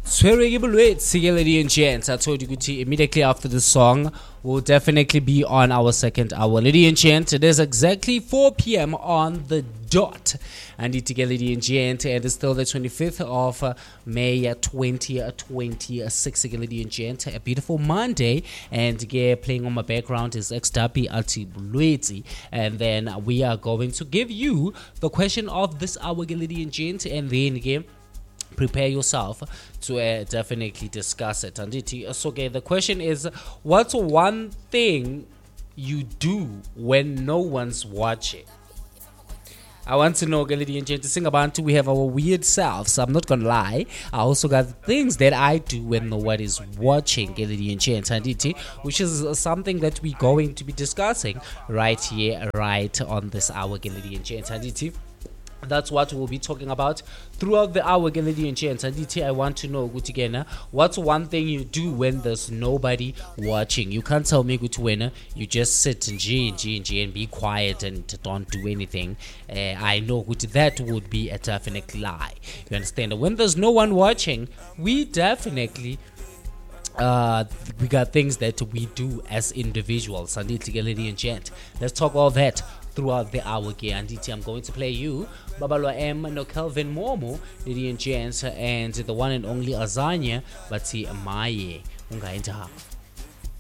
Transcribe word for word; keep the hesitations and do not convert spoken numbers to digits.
Swearing ladies and gents, I told you Gucci immediately after the song will definitely be on our second hour. Ladies and gents, it is exactly four p.m. on the dot. And it's ladies and gents, and it's still the twenty-fifth of uh, May twenty twenty-six. Ladies and gents, a beautiful Monday, and yeah, playing on my background is X W Ati Bluetzi. And then we are going to give you the question of this hour, ladies and gents, and then again. Prepare yourself to uh, definitely discuss it. And it, so, okay, the question is, what's one thing you do when no one's watching? I want to know, ladies and gentlemen, sing about we have our weird selves. I'm not gonna lie. I also got things that I do when nobody's watching, ladies and gentlemen, which is something that we're going to be discussing right here, right on this hour, ladies and gentlemen. That's what we'll be talking about throughout the hour, ladies and gents. And I want to know, good again, what's one thing you do when there's nobody watching? You can't tell me, good winner. You just sit and G and G and G and be quiet and don't do anything. Uh, I know, good, that would be a definite lie. You understand? When there's no one watching, we definitely. Uh, we got things that we do as individuals. And ladies and gent, let's talk all that throughout the hour here. And I'm going to play you Babalwa M, no Kelvin Momo, ladies and gents, and the one and only Azania, but see Maye Unga